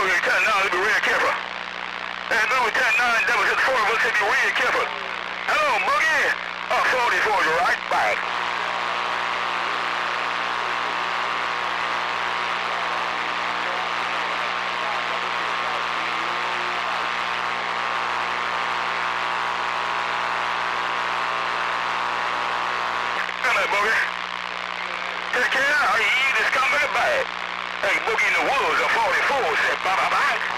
Boogie, 10-9, be real careful. Hey, Boogie, 10-9, double to the 4 of us, be real careful. Hello, Boogie. 44, you're right back. Come here, Boogie. Take care, you just come back. Hey, Boogie in the woods, 44, said bye-bye-bye.